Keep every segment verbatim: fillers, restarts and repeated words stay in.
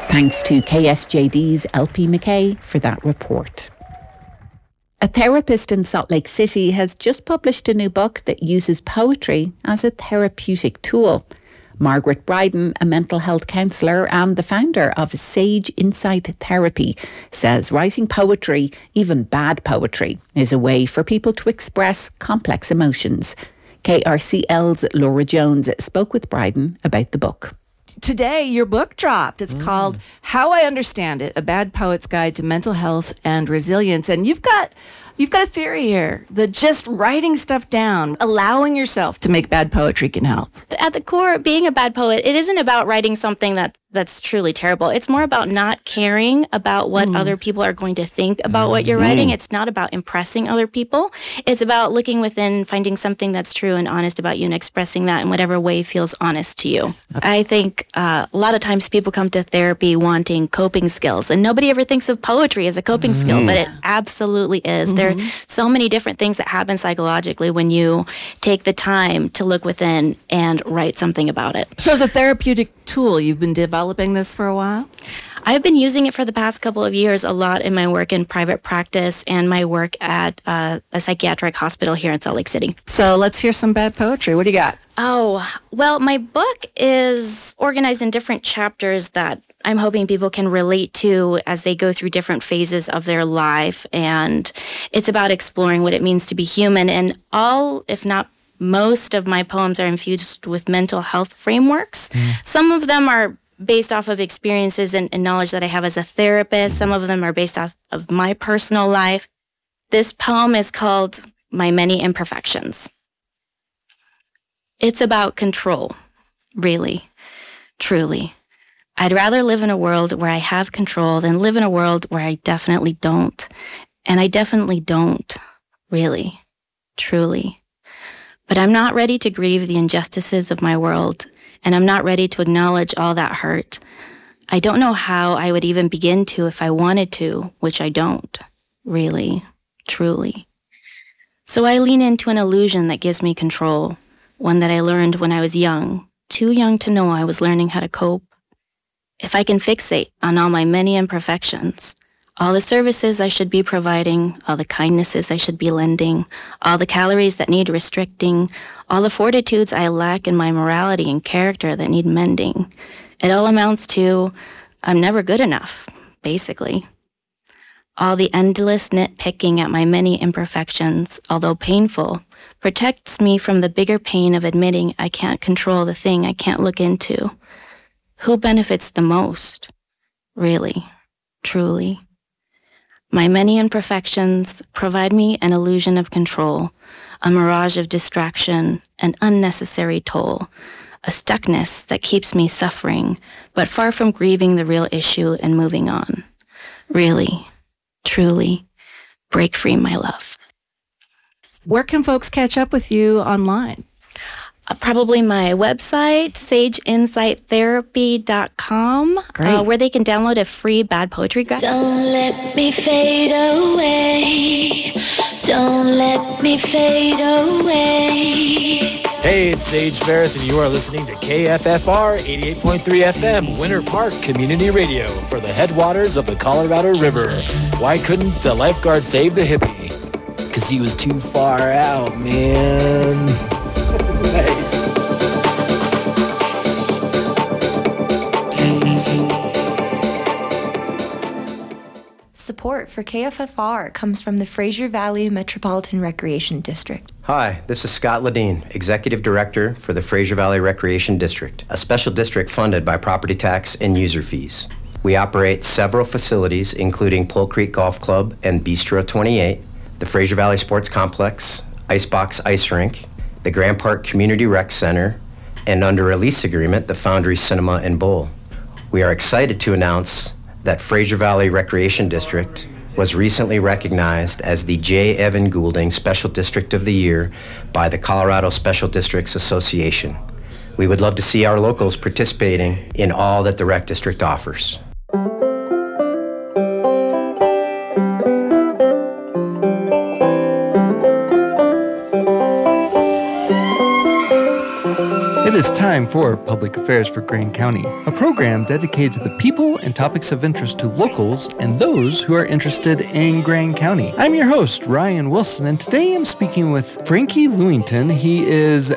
Thanks to K S J D's L P McKay for that report. A therapist in Salt Lake City has just published a new book that uses poetry as a therapeutic tool. Margaret Bryden, a mental health counsellor and the founder of Sage Insight Therapy, says writing poetry, even bad poetry, is a way for people to express complex emotions. K R C L's Laura Jones spoke with Bryden about the book. Today, your book dropped. It's mm. called How I Understand It, A Bad Poet's Guide to Mental Health and Resilience. And you've got you've got a theory here that just writing stuff down, allowing yourself to make bad poetry can help. At the core, being a bad poet, it isn't about writing something that that's truly terrible. It's more about not caring about what mm. other people are going to think about mm. what you're writing. It's not about impressing other people. It's about looking within, finding something that's true and honest about you and expressing that in whatever way feels honest to you. I think uh, a lot of times people come to therapy wanting coping skills, and nobody ever thinks of poetry as a coping mm. skill, but it absolutely is. Mm-hmm. There are so many different things that happen psychologically when you take the time to look within and write something about it. So as a therapeutic tool, you've been developing this for a while? I've been using it for the past couple of years a lot in my work in private practice and my work at uh, a psychiatric hospital here in Salt Lake City. So let's hear some bad poetry. What do you got? Oh, well, my book is organized in different chapters that I'm hoping people can relate to as they go through different phases of their life. And it's about exploring what it means to be human. And all, if not most of my poems are infused with mental health frameworks. Mm. Some of them are based off of experiences and, and knowledge that I have as a therapist. Some of them are based off of my personal life. This poem is called My Many Imperfections. It's about control, really, truly. I'd rather live in a world where I have control than live in a world where I definitely don't. And I definitely don't, really, truly. But I'm not ready to grieve the injustices of my world, and I'm not ready to acknowledge all that hurt. I don't know how I would even begin to if I wanted to, which I don't, really, truly. So I lean into an illusion that gives me control, one that I learned when I was young, too young to know I was learning how to cope. If I can fixate on all my many imperfections, all the services I should be providing, all the kindnesses I should be lending, all the calories that need restricting, all the fortitudes I lack in my morality and character that need mending. It all amounts to, I'm never good enough, basically. All the endless nitpicking at my many imperfections, although painful, protects me from the bigger pain of admitting I can't control the thing I can't look into. Who benefits the most? Really, truly. My many imperfections provide me an illusion of control, a mirage of distraction, an unnecessary toll, a stuckness that keeps me suffering, but far from grieving the real issue and moving on. Really, truly, break free, my love. Where can folks catch up with you online? Uh, probably my website, sage insight therapy dot com, uh, where they can download a free bad poetry guide. Don't let me fade away. Don't let me fade away. Hey, it's Sage Ferris, and you are listening to K F F R eighty-eight point three F M, Winter Park Community Radio, for the headwaters of the Colorado River. Why couldn't the lifeguard save the hippie? Because he was too far out, man. Nice. Support for K F F R comes from the Fraser Valley Metropolitan Recreation District. Hi, this is Scott Ledeen, Executive Director for the Fraser Valley Recreation District, a special district funded by property tax and user fees. We operate several facilities, including Pole Creek Golf Club and Bistro twenty-eight, the Fraser Valley Sports Complex, Icebox Ice Rink, the Grand Park Community Rec Center, and under a lease agreement, the Foundry Cinema and Bowl. We are excited to announce that Fraser Valley Recreation District was recently recognized as the J. Evan Goulding Special District of the Year by the Colorado Special Districts Association. We would love to see our locals participating in all that the Rec District offers. It is It's time for Public Affairs for Grand County, a program dedicated to the people and topics of interest to locals and those who are interested in Grand County. I'm your host, Ryan Wilson, and today I'm speaking with Frankie Lewington. He is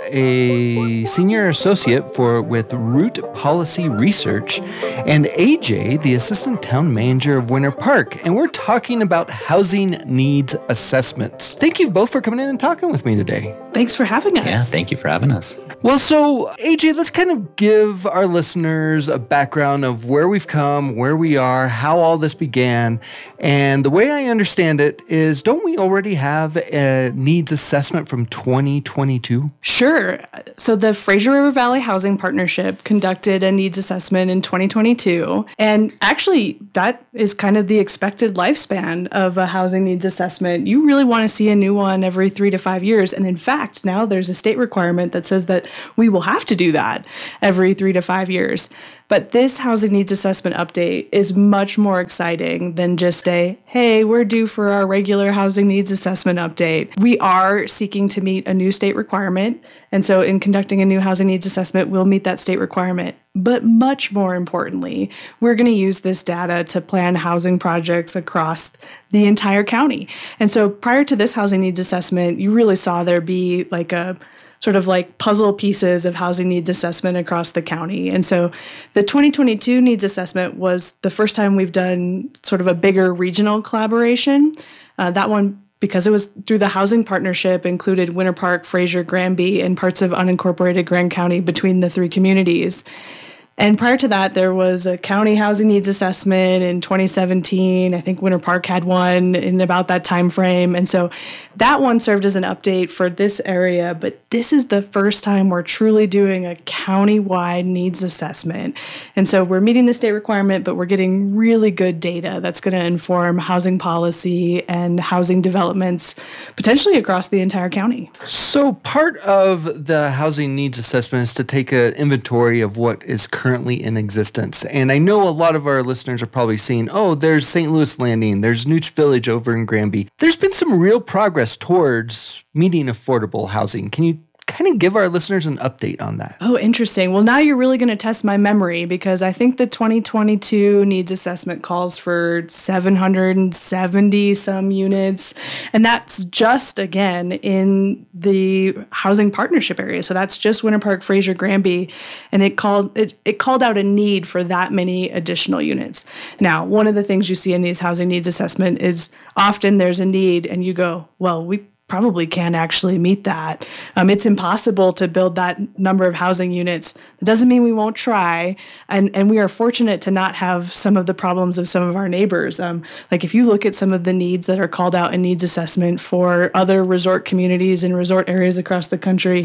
a senior associate for with Root Policy Research, and A J, the assistant town manager of Winter Park, and we're talking about housing needs assessments. Thank you both for coming in and talking with me today. Thanks for having us. Yeah, thank you for having us. Well, so A J, let's kind of give our listeners a background of where we've come, where we are, how all this began. And the way I understand it is, don't we already have a needs assessment from twenty twenty-two? Sure. So the Fraser River Valley Housing Partnership conducted a needs assessment in twenty twenty-two. And actually, that is kind of the expected lifespan of a housing needs assessment. You really want to see a new one every three to five years. And in fact, now there's a state requirement that says that we will have to do that every three to five years. But this housing needs assessment update is much more exciting than just a, hey, we're due for our regular housing needs assessment update. We are seeking to meet a new state requirement. And so in conducting a new housing needs assessment, we'll meet that state requirement. But much more importantly, we're going to use this data to plan housing projects across the entire county. And so prior to this housing needs assessment, you really saw there be like a sort of like puzzle pieces of housing needs assessment across the county. And so the twenty twenty-two needs assessment was the first time we've done sort of a bigger regional collaboration. Uh, that one, because it was through the housing partnership, included Winter Park, Fraser, Granby, and parts of unincorporated Grand County between the three communities. And prior to that, there was a county housing needs assessment in twenty seventeen. I think Winter Park had one in about that time frame. And so that one served as an update for this area. But this is the first time we're truly doing a county-wide needs assessment. And so we're meeting the state requirement, but we're getting really good data that's going to inform housing policy and housing developments potentially across the entire county. So part of the housing needs assessment is to take an inventory of what is currently in existence. And I know a lot of our listeners are probably seeing, oh, there's Saint Louis Landing, there's Nooch Village over in Granby. There's been some real progress towards meeting affordable housing. Can you kind of give our listeners an update on that? Oh, interesting. Well, now you're really going to test my memory, because I think the twenty twenty-two needs assessment calls for seven hundred seventy some units. And that's just, again, in the housing partnership area. So that's just Winter Park, Fraser, Granby. And it called it, it called out a need for that many additional units. Now, one of the things you see in these housing needs assessment is often there's a need and you go, well, we probably can't actually meet that. Um, it's impossible to build that number of housing units. It doesn't mean we won't try. And, and we are fortunate to not have some of the problems of some of our neighbors. Um, like if you look at some of the needs that are called out in needs assessment for other resort communities and resort areas across the country,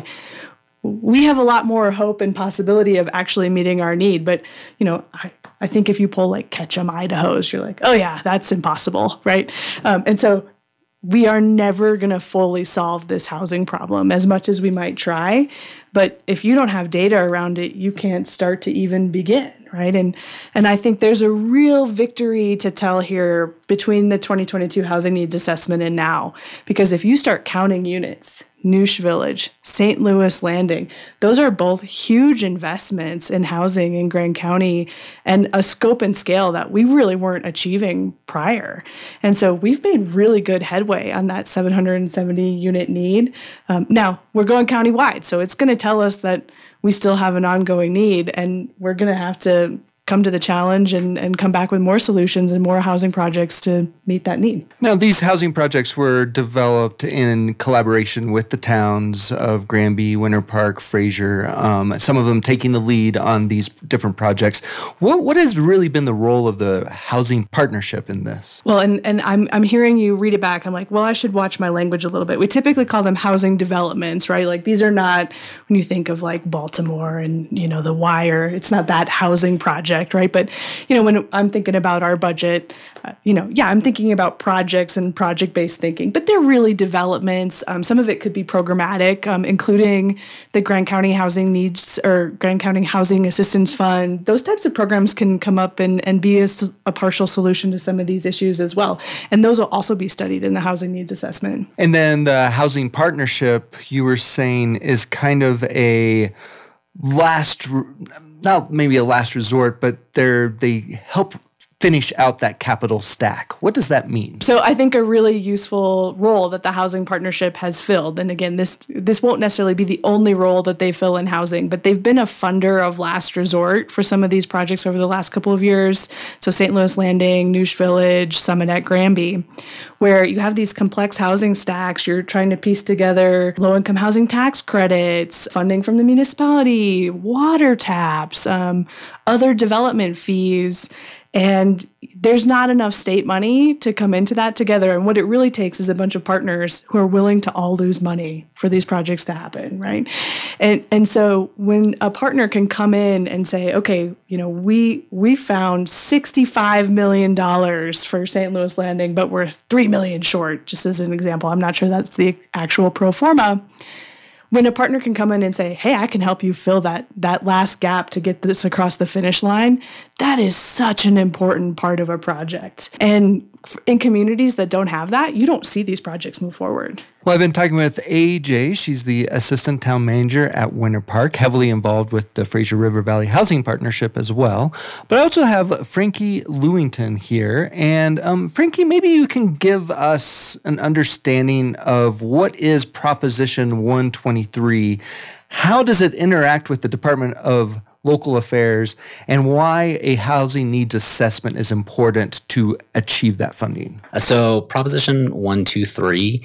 we have a lot more hope and possibility of actually meeting our need. But, you know, I, I think if you pull like Ketchum, Idaho's, you're like, oh yeah, that's impossible, right? Um, and so we are never going to fully solve this housing problem as much as we might try. But if you don't have data around it, you can't start to even begin, right? And and I think there's a real victory to tell here between the twenty twenty-two housing needs assessment and now. Because if you start counting units, Nooch Village, Saint Louis Landing, those are both huge investments in housing in Grand County and a scope and scale that we really weren't achieving prior. And so we've made really good headway on that seven hundred seventy unit need. Um, now, we're going countywide, so it's going to tell us that we still have an ongoing need, and we're going to have to come to the challenge and, and come back with more solutions and more housing projects to meet that need. Now, these housing projects were developed in collaboration with the towns of Granby, Winter Park, Fraser, um, some of them taking the lead on these different projects. What what has really been the role of the housing partnership in this? Well, and, and I'm I'm hearing you read it back. I'm like, well, I should watch my language a little bit. We typically call them housing developments, right? Like these are not, when you think of like Baltimore and, you know, The Wire, it's not that housing project. Right. But, you know, when I'm thinking about our budget, uh, you know, yeah, I'm thinking about projects and project based thinking, but they're really developments. Um, some of it could be programmatic, um, including the Grand County Housing Needs or Grand County Housing Assistance Fund. Those types of programs can come up and, and be a, a partial solution to some of these issues as well. And those will also be studied in the housing needs assessment. And then the housing partnership, you were saying, is kind of a last, not maybe a last resort, but they're, they help finish out that capital stack. What does that mean? So I think a really useful role that the Housing Partnership has filled, and again, this this won't necessarily be the only role that they fill in housing, but they've been a funder of last resort for some of these projects over the last couple of years. So Saint Louis Landing, Noosh Village, Summit at Granby, where you have these complex housing stacks. You're trying to piece together low-income housing tax credits, funding from the municipality, water taps, um, other development fees. And there's not enough state money to come into that together. And what it really takes is a bunch of partners who are willing to all lose money for these projects to happen, right? And and so when a partner can come in and say, okay, you know, we we found sixty-five million dollars for Saint Louis Landing, but we're three million dollars short, just as an example. I'm not sure that's the actual pro forma. When a partner can come in and say, hey, I can help you fill that that last gap to get this across the finish line, that is such an important part of a project. And in communities that don't have that, you don't see these projects move forward. Well, I've been talking with A J. She's the assistant town manager at Winter Park, heavily involved with the Fraser River Valley Housing Partnership as well. But I also have Frankie Lewington here. And um, Frankie, maybe you can give us an understanding of what is Proposition one twenty-three. How does it interact with the Department of Local Affairs, and why a housing needs assessment is important to achieve that funding? So Proposition one twenty-three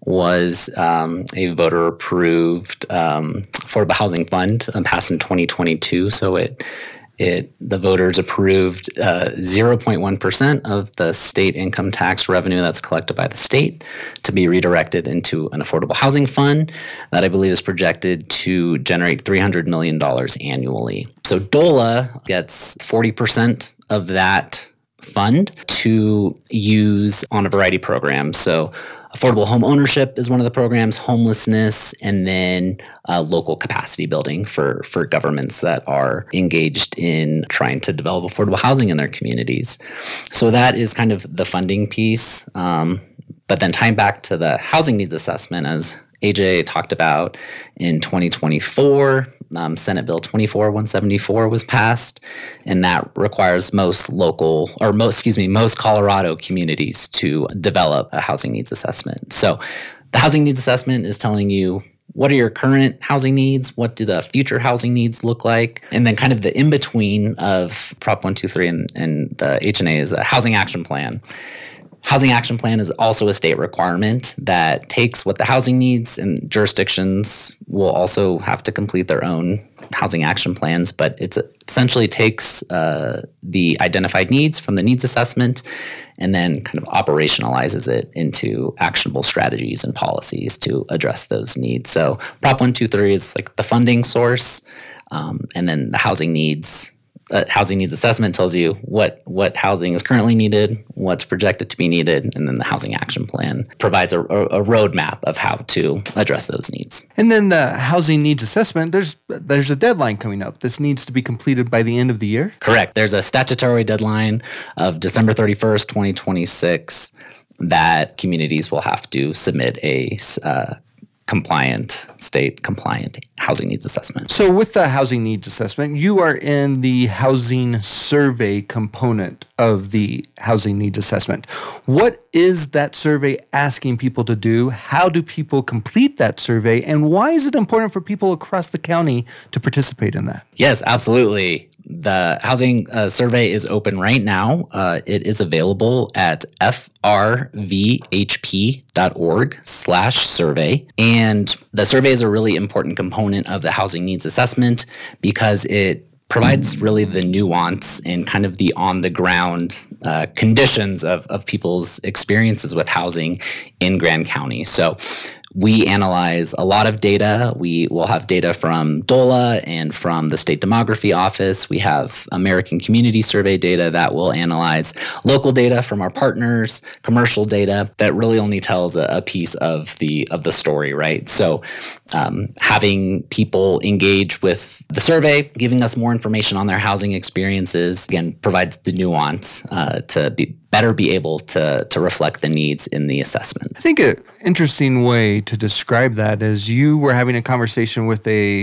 was um, a voter-approved um, affordable housing fund um, passed in twenty twenty-two. So it It, the voters approved uh, zero point one percent of the state income tax revenue that's collected by the state to be redirected into an affordable housing fund that I believe is projected to generate three hundred million dollars annually. So DOLA gets forty percent of that fund to use on a variety of programs. So affordable home ownership is one of the programs, homelessness, and then uh, local capacity building for, for governments that are engaged in trying to develop affordable housing in their communities. So that is kind of the funding piece. Um, but then tying back to the housing needs assessment, as A J talked about, in twenty twenty-four, um, Senate Bill twenty-four one seventy-four was passed, and that requires most local, or most, excuse me, most Colorado communities to develop a housing needs assessment. So the housing needs assessment is telling you, what are your current housing needs? What do the future housing needs look like? And then kind of the in-between of Prop one twenty-three and, and the H and A is a housing action plan. Housing action plan is also a state requirement that takes what the housing needs, and jurisdictions will also have to complete their own housing action plans, but it essentially takes uh, the identified needs from the needs assessment and then kind of operationalizes it into actionable strategies and policies to address those needs. So Prop one twenty-three is like the funding source, um, and then the housing needs Uh, housing needs assessment tells you what what housing is currently needed, what's projected to be needed, and then the housing action plan provides a, a, a roadmap of how to address those needs. And then the housing needs assessment, there's there's a deadline coming up. This needs to be completed by the end of the year? Correct. There's a statutory deadline of December thirty-first, twenty twenty-six that communities will have to submit a uh, compliant, state compliant housing needs assessment. So with the housing needs assessment, you are in the housing survey component of the housing needs assessment. What is that survey asking people to do? How do people complete that survey? And why is it important for people across the county to participate in that? Yes, absolutely. The housing uh, survey is open right now. Uh, it is available at f r v h p dot org slash survey. And the survey is a really important component of the housing needs assessment because it provides really the nuance and kind of the on-the-ground uh, conditions of, of people's experiences with housing in Grand County. So we analyze a lot of data. We will have data from DOLA and from the State Demography Office. We have American Community Survey data that will analyze local data from our partners, commercial data that really only tells a, a piece of the of the story, right? So um, having people engage with the survey, giving us more information on their housing experiences, again, provides the nuance uh, to be better be able to, to reflect the needs in the assessment. I think an interesting way to describe that is you were having a conversation with a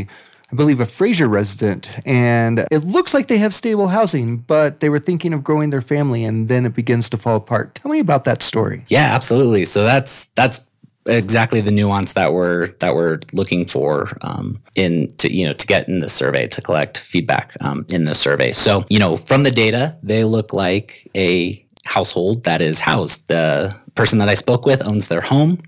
I believe, a Fraser resident, and it looks like they have stable housing, but they were thinking of growing their family, and then it begins to fall apart. Tell me about that story. Yeah, absolutely. So that's that's exactly the nuance that we're that we're looking for um, in to you know to get in the survey, to collect feedback um, in the survey. So you know from the data, they look like a household that is housed. The person that I spoke with owns their home,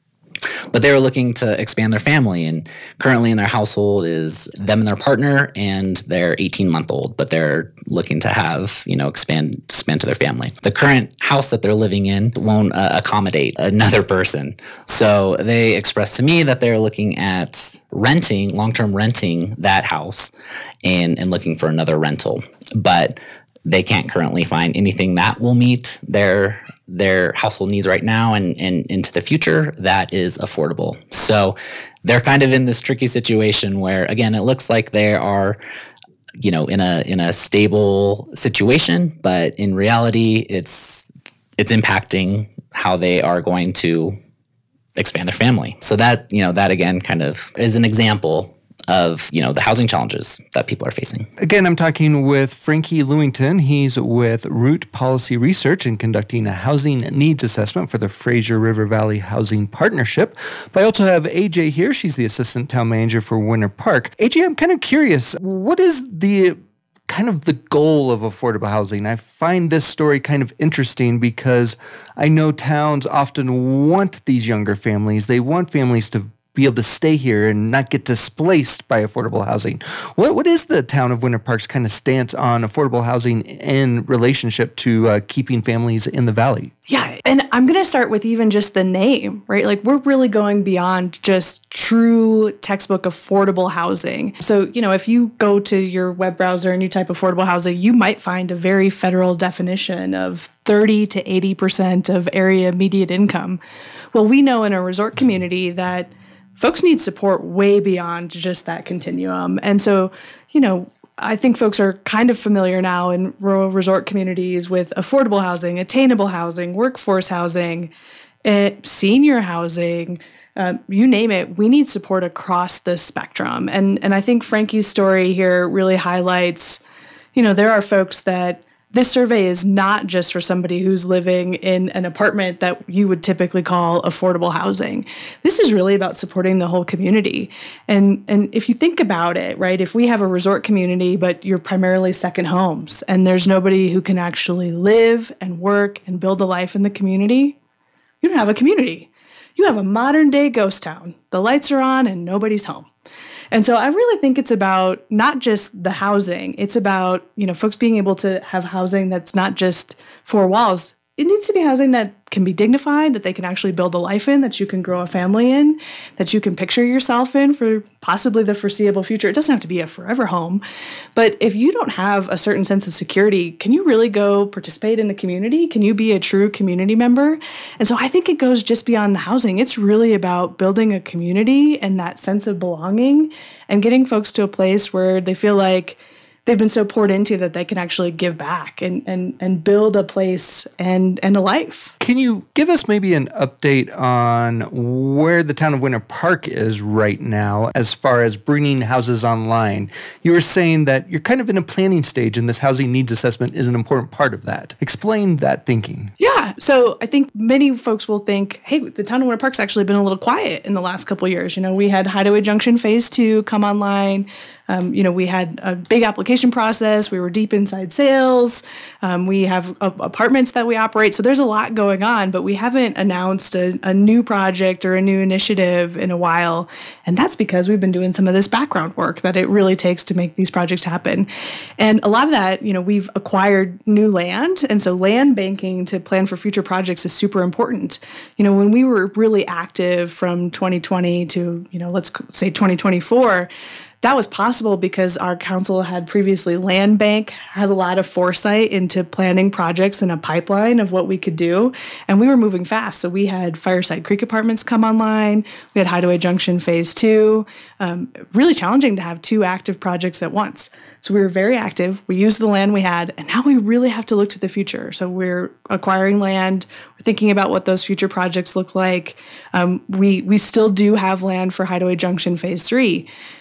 but they were looking to expand their family, and currently in their household is them and their partner and their eighteen-month-old, but they're looking to have, you know, expand expand to their family. The current house that they're living in won't uh, accommodate another person. So they expressed to me that they're looking at renting, long-term renting that house and, and looking for another rental. But they can't currently find anything that will meet their their household needs right now and, and into the future that is affordable. So they're kind of in this tricky situation where, again, it looks like they are, you know, in a in a stable situation, but in reality, it's it's impacting how they are going to expand their family. So that, you know, that again kind of is an example of, you know, the housing challenges that people are facing. Again, I'm talking with Frankie Lewington. He's with Root Policy Research and conducting a housing needs assessment for the Fraser River Valley Housing Partnership. But I also have A J here. She's the assistant town manager for Winter Park. A J, I'm kind of curious, what is the kind of the goal of affordable housing? I find this story kind of interesting because I know towns often want these younger families. They want families to be able to stay here and not get displaced by affordable housing. What What is the town of Winter Park's kind of stance on affordable housing in relationship to uh, keeping families in the valley? Yeah, and I'm going to start with even just the name, right? Like we're really going beyond just true textbook affordable housing. So, you know, if you go to your web browser and you type affordable housing, you might find a very federal definition of thirty to eighty percent of area median income. Well, we know in a resort community that folks need support way beyond just that continuum. And so, you know, I think folks are kind of familiar now in rural resort communities with affordable housing, attainable housing, workforce housing, uh, senior housing, uh, you name it. We need support across the spectrum. And, and I think Frankie's story here really highlights, you know, there are folks that this survey is not just for somebody who's living in an apartment that you would typically call affordable housing. This is really about supporting the whole community. And and if you think about it, right, if we have a resort community, but you're primarily second homes, and there's nobody who can actually live and work and build a life in the community, you don't have a community. You have a modern day ghost town. The lights are on and nobody's home. And so I really think it's about not just the housing. It's about, you know, folks being able to have housing that's not just four walls. It needs to be housing that can be dignified, that they can actually build a life in, that you can grow a family in, that you can picture yourself in for possibly the foreseeable future. It doesn't have to be a forever home. But if you don't have a certain sense of security, can you really go participate in the community? Can you be a true community member? And so I think it goes just beyond the housing. It's really about building a community and that sense of belonging and getting folks to a place where they feel like they've been so poured into that they can actually give back and, and, and build a place and, and a life. Can you give us maybe an update on where the town of Winter Park is right now as far as bringing houses online? You were saying that you're kind of in a planning stage and this housing needs assessment is an important part of that. Explain that thinking. Yeah. So I think many folks will think, hey, the town of Winter Park's actually been a little quiet in the last couple of years. You know, we had Hideaway Junction Phase two come online. Um, you know, we had a big application process. We were deep inside sales. Um, we have uh, apartments that we operate. So there's a lot going on, but we haven't announced a, a new project or a new initiative in a while. And that's because we've been doing some of this background work that it really takes to make these projects happen. And a lot of that, you know, we've acquired new land. And so land banking to plan for future projects is super important. You know, when we were really active from twenty twenty to, you know, let's say twenty twenty-four, that was possible because our council had previously land bank, had a lot of foresight into planning projects and a pipeline of what we could do. And we were moving fast. So we had Fireside Creek Apartments come online. We had Hideaway Junction Phase two. Um, really challenging to have two active projects at once. So we were very active. We used the land we had, and now we really have to look to the future. So we're acquiring land. We're thinking about what those future projects look like. Um, we we still do have land for Hideaway Junction Phase three.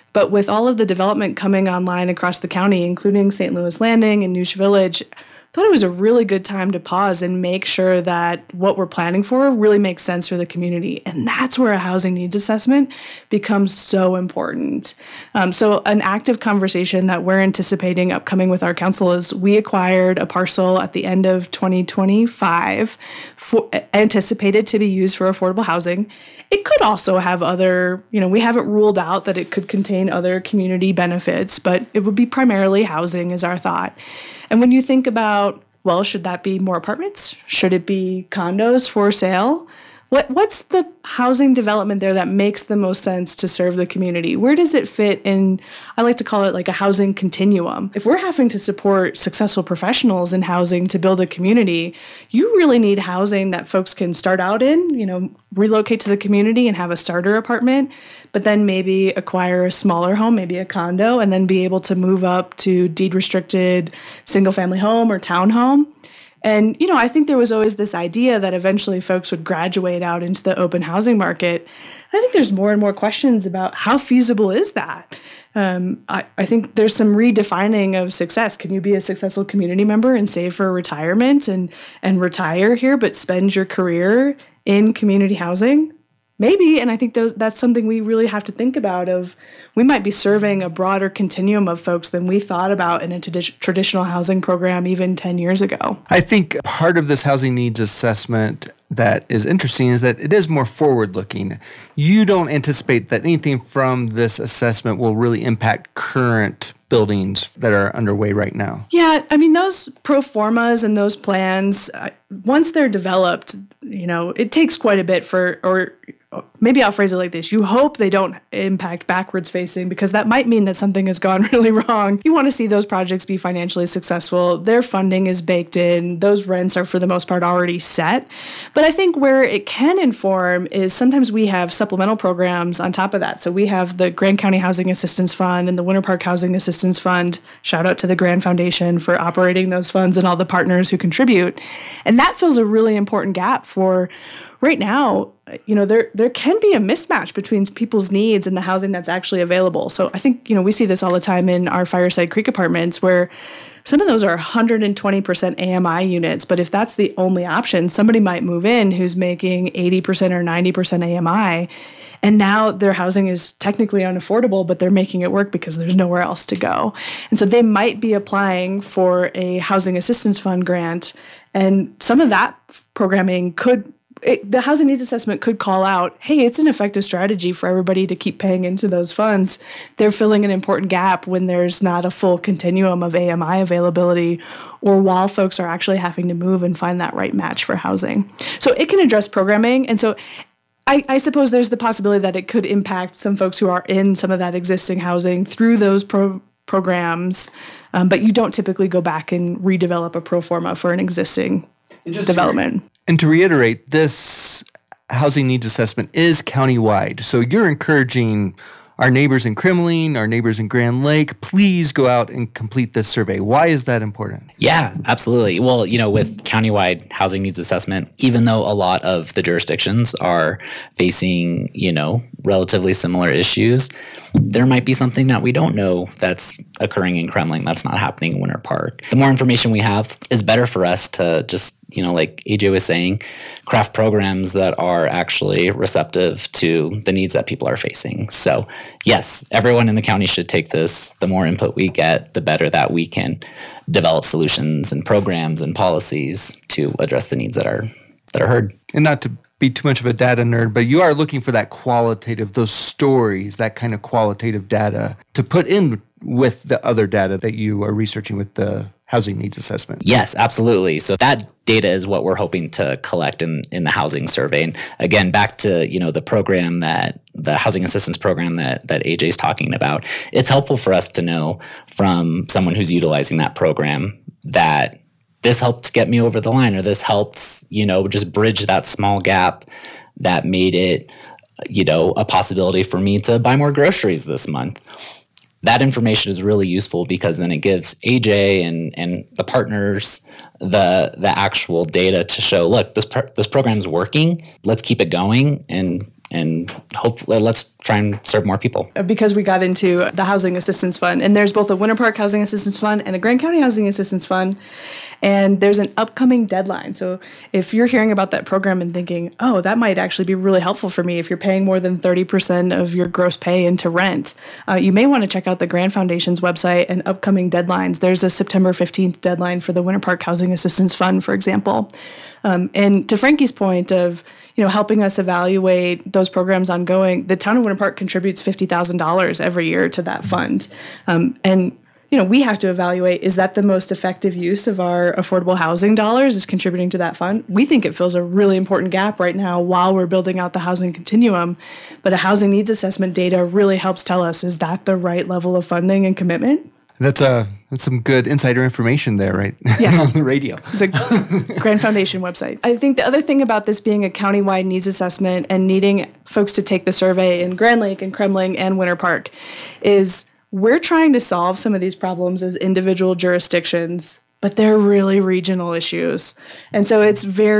But with all of the development coming online across the county, including Saint Louis Landing and Noosh Village, I thought it was a really good time to pause and make sure that what we're planning for really makes sense for the community. And that's where a housing needs assessment becomes so important. Um, so an active conversation that we're anticipating upcoming with our council is we acquired a parcel at the end of twenty twenty-five for, anticipated to be used for affordable housing. It could also have other, you know, we haven't ruled out that it could contain other community benefits, but it would be primarily housing is our thought. And when you think about, well, should that be more apartments? Should it be condos for sale? What what's the housing development there that makes the most sense to serve the community? Where does it fit in? I like to call it like a housing continuum. If we're having to support successful professionals in housing to build a community, you really need housing that folks can start out in, you know, relocate to the community and have a starter apartment, but then maybe acquire a smaller home, maybe a condo, and then be able to move up to deed restricted single family home or townhome. And, you know, I think there was always this idea that eventually folks would graduate out into the open housing market. I think there's more and more questions about how feasible is that? Um, I, I think there's some redefining of success. Can you be a successful community member and save for retirement and, and retire here, but spend your career in community housing? Maybe, and I think those, that's something we really have to think about of we might be serving a broader continuum of folks than we thought about in a tradi- traditional housing program even ten years ago. I think part of this housing needs assessment that is interesting is that it is more forward-looking. You don't anticipate that anything from this assessment will really impact current buildings that are underway right now. Yeah, I mean, those pro formas and those plans, uh, once they're developed, you know, it takes quite a bit for, or maybe I'll phrase it like this. You hope they don't impact backwards facing because that might mean that something has gone really wrong. You want to see those projects be financially successful. Their funding is baked in. Those rents are for the most part already set. But I think where it can inform is sometimes we have supplemental programs on top of that. So we have the Grand County Housing Assistance Fund and the Winter Park Housing Assistance Fund. Shout out to the Grand Foundation for operating those funds and all the partners who contribute. And that fills a really important gap for right now. You know, there there can be a mismatch between people's needs and the housing that's actually available. So I think, you know, we see this all the time in our Fireside Creek apartments where some of those are one hundred twenty percent A M I units. But if that's the only option, somebody might move in who's making eighty percent or ninety percent A M I. And now their housing is technically unaffordable, but they're making it work because there's nowhere else to go. And so they might be applying for a housing assistance fund grant. And some of that programming could It, the housing needs assessment could call out, hey, it's an effective strategy for everybody to keep paying into those funds. They're filling an important gap when there's not a full continuum of A M I availability or while folks are actually having to move and find that right match for housing. So it can address programming. And so I, I suppose there's the possibility that it could impact some folks who are in some of that existing housing through those pro- programs. Um, but you don't typically go back and redevelop a pro forma for an existing development. And to reiterate, this housing needs assessment is countywide. So you're encouraging our neighbors in Kremling, our neighbors in Grand Lake, please go out and complete this survey. Why is that important? Yeah, absolutely. Well, you know, with countywide housing needs assessment, even though a lot of the jurisdictions are facing, you know, relatively similar issues, there might be something that we don't know that's occurring in Kremling that's not happening in Winter Park. The more information we have is better for us to just, you know, like A J was saying, craft programs that are actually receptive to the needs that people are facing. So yes, everyone in the county should take this. The more input we get, the better that we can develop solutions and programs and policies to address the needs that are that are heard. And not to be too much of a data nerd, but you are looking for that qualitative, those stories, that kind of qualitative data to put in with the other data that you are researching with the housing needs assessment. Yes, absolutely. So that data is what we're hoping to collect in, in the housing survey. And again, back to, you know, the program that the housing assistance program that, that A J's talking about, it's helpful for us to know from someone who's utilizing that program that this helped get me over the line, or this helped, you know, just bridge that small gap that made it, you know, a possibility for me to buy more groceries this month. That information is really useful because then it gives A J and, and the partners the the actual data to show, look, this pro- this program's working. Let's keep it going and and hopefully let's try and serve more people. Because we got into the Housing Assistance Fund, and there's both a Winter Park Housing Assistance Fund and a Grand County Housing Assistance Fund, and there's an upcoming deadline. So if you're hearing about that program and thinking, oh, that might actually be really helpful for me if you're paying more than thirty percent of your gross pay into rent, uh, you may want to check out the Grand Foundation's website and upcoming deadlines. There's a September fifteenth deadline for the Winter Park Housing Assistance Fund, for example. Um, and to Frankie's point of, you know, helping us evaluate those programs ongoing, the town of Winter Park contributes fifty thousand dollars every year to that fund. Um, and, you know, we have to evaluate, is that the most effective use of our affordable housing dollars, is contributing to that fund? We think it fills a really important gap right now while we're building out the housing continuum. But a housing needs assessment data really helps tell us, is that the right level of funding and commitment? That's uh, that's some good insider information there, right? Yeah. On the radio. The Grand Foundation website. I think the other thing about this being a countywide needs assessment and needing folks to take the survey in Grand Lake and Kremling and Winter Park is we're trying to solve some of these problems as individual jurisdictions, but they're really regional issues. And so it's very